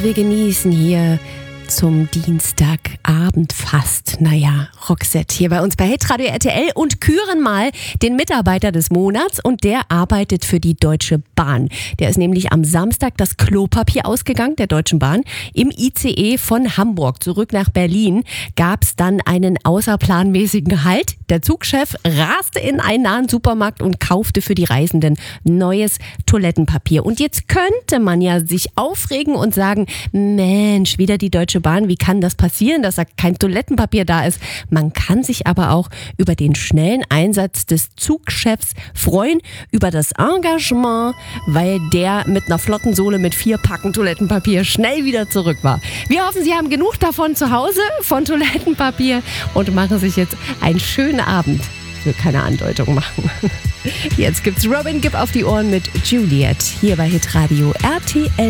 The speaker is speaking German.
Wir genießen hier zum Dienstagabend fast, Roxette hier bei uns bei Hitradio RTL und küren mal den Mitarbeiter des Monats und der arbeitet für die Deutsche Bahn. Der ist nämlich am Samstag das Klopapier ausgegangen, der Deutschen Bahn. Im ICE von Hamburg zurück nach Berlin gab es dann einen außerplanmäßigen Halt. Der Zugchef raste in einen nahen Supermarkt und kaufte für die Reisenden neues Toilettenpapier. Und jetzt könnte man ja sich aufregen und sagen, Mensch, wieder die Deutsche Bahn, wie kann das passieren, dass da kein Toilettenpapier da ist? Man kann sich aber auch über den schnellen Einsatz des Zugchefs freuen, über das Engagement, weil der mit einer flotten Sohle mit 4 Packen Toilettenpapier schnell wieder zurück war. Wir hoffen, Sie haben genug davon zu Hause, von Toilettenpapier und machen sich jetzt einen schönen Abend. Ich will keine Andeutung machen. Jetzt gibt's Robin Gibb auf die Ohren mit Juliet hier bei Hitradio RTL.